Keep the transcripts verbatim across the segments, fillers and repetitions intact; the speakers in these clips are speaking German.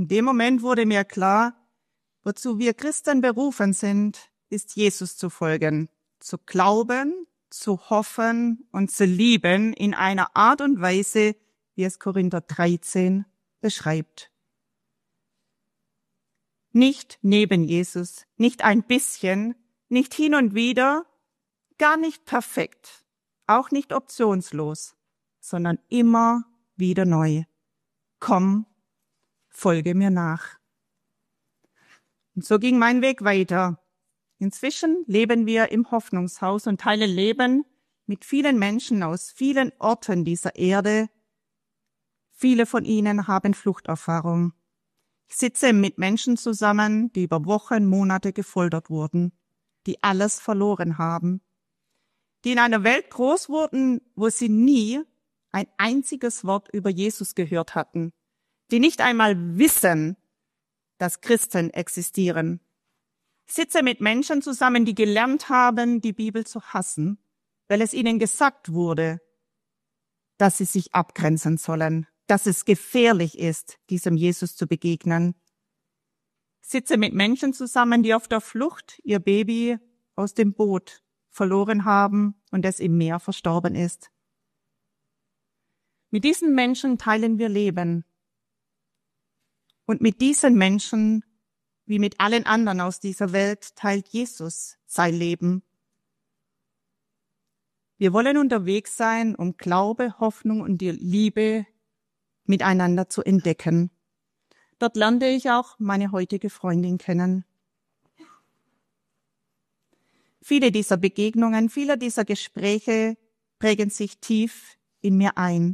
In dem Moment wurde mir klar, wozu wir Christen berufen sind, ist Jesus zu folgen, zu glauben, zu hoffen und zu lieben in einer Art und Weise, wie es Korinther dreizehn beschreibt. Nicht neben Jesus, nicht ein bisschen, nicht hin und wieder, gar nicht perfekt, auch nicht optionslos, sondern immer wieder neu. Komm, folge mir nach. Und so ging mein Weg weiter. Inzwischen leben wir im Hoffnungshaus und teilen Leben mit vielen Menschen aus vielen Orten dieser Erde. Viele von ihnen haben Fluchterfahrung. Ich sitze mit Menschen zusammen, die über Wochen, Monate gefoltert wurden, die alles verloren haben, die in einer Welt groß wurden, wo sie nie ein einziges Wort über Jesus gehört hatten, die nicht einmal wissen, dass Christen existieren. Ich sitze mit Menschen zusammen, die gelernt haben, die Bibel zu hassen, weil es ihnen gesagt wurde, dass sie sich abgrenzen sollen, dass es gefährlich ist, diesem Jesus zu begegnen. Ich sitze mit Menschen zusammen, die auf der Flucht ihr Baby aus dem Boot verloren haben und es im Meer verstorben ist. Mit diesen Menschen teilen wir Leben. Und mit diesen Menschen, wie mit allen anderen aus dieser Welt, teilt Jesus sein Leben. Wir wollen unterwegs sein, um Glaube, Hoffnung und die Liebe miteinander zu entdecken. Dort lernte ich auch meine heutige Freundin kennen. Viele dieser Begegnungen, viele dieser Gespräche prägen sich tief in mir ein.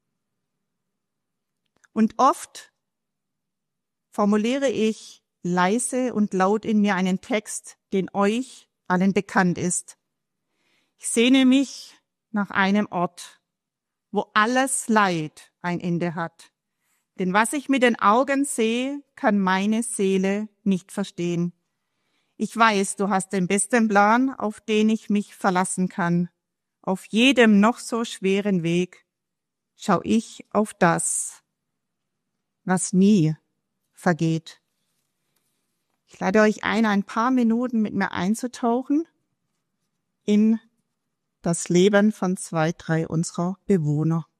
Und oft formuliere ich leise und laut in mir einen Text, den euch allen bekannt ist. Ich sehne mich nach einem Ort, wo alles Leid ein Ende hat. Denn was ich mit den Augen sehe, kann meine Seele nicht verstehen. Ich weiß, du hast den besten Plan, auf den ich mich verlassen kann. Auf jedem noch so schweren Weg schau ich auf das, was nie vergeht. Ich lade euch ein, ein paar Minuten mit mir einzutauchen in das Leben von zwei, drei unserer Bewohner.